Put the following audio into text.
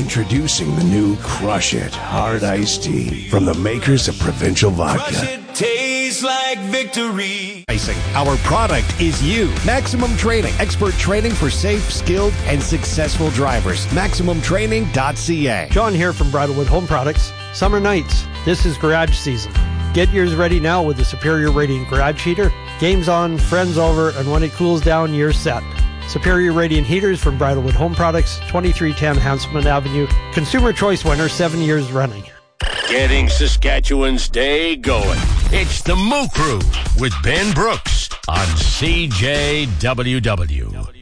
Introducing the new Crush It Hard Iced Tea from the makers of Provincial Vodka. Crush it, tastes like victory. Our product is you. Maximum Training. Expert training for safe, skilled, and successful drivers. MaximumTraining.ca. John here from Bridlewood Home Products. Summer nights. This is garage season. Get yours ready now with the Superior Radiant Garage Heater. Game's on, friends over, and when it cools down, you're set. Superior Radiant Heaters from Bridlewood Home Products, 2310 Hanselman Avenue. Consumer Choice winner, 7 years running. Getting Saskatchewan's day going. It's the Moo Crew with Ben Brooks on CJWW.